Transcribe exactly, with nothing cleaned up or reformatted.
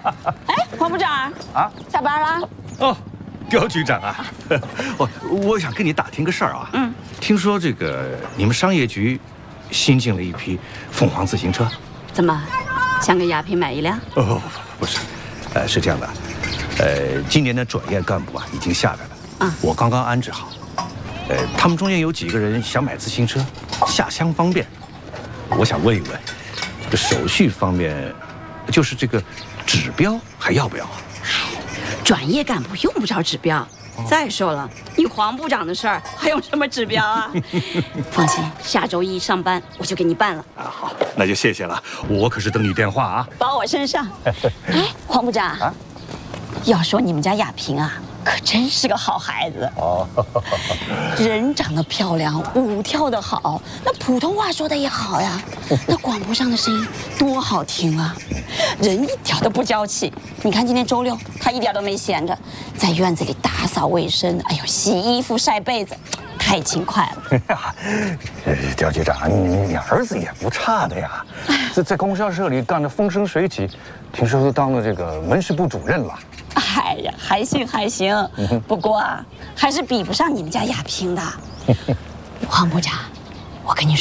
哎，黄部长啊，下班了？ 哦，刁局长啊，我我想跟你打听个事儿啊。嗯，听说这个你们商业局新进了一批凤凰自行车， 怎么想给亚萍买一辆？ 哦，不是，呃，是这样的，呃，今年的转业干部啊已经下来了，啊，我刚刚安置好，呃，他们中间有几个人想买自行车，下乡方便，我想问一问，这手续方面，就是这个指标还要不要啊？ 转业干部用不着指标。再说了，你黄部长的事儿还用什么指标啊？放心，下周一上班我就给你办了。 啊，好，那就谢谢了，我可是等你电话啊。 包我身上。哎，黄部长啊，要说你们家亚萍啊，可真是个好孩子哦，人长得漂亮，舞跳得好，那普通话说的也好呀，那广播上的声音多好听啊，人一点都不娇气。你看今天周六，他一点都没闲着，在院子里打扫卫生，哎呦，洗衣服、晒被子，太勤快了。 呃，刁局长，你你儿子也不差的呀，在在供销社里干得风生水起，听说都当了这个门市部主任了。 哎呀，还行还行，不过啊，还是比不上你们家亚萍的。黄部长，我跟你说。